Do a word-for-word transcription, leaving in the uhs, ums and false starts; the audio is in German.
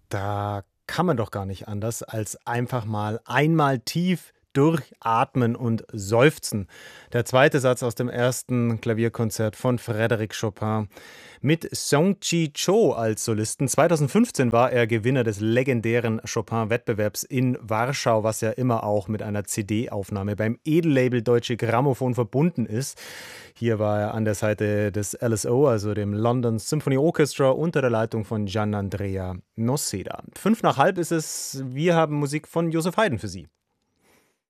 Da kann man doch gar nicht anders, als einfach mal einmal tief durchatmen und seufzen. Der zweite Satz aus dem ersten Klavierkonzert von Frédéric Chopin mit Song-Chi Cho als Solisten. zweitausendfünfzehn war er Gewinner des legendären Chopin-Wettbewerbs in Warschau, was ja immer auch mit einer C D-Aufnahme beim Edellabel Deutsche Grammophon verbunden ist. Hier war er an der Seite des L S O, also dem London Symphony Orchestra, unter der Leitung von Gianandrea Noseda. Fünf nach halb ist es. Wir haben Musik von Joseph Haydn für Sie.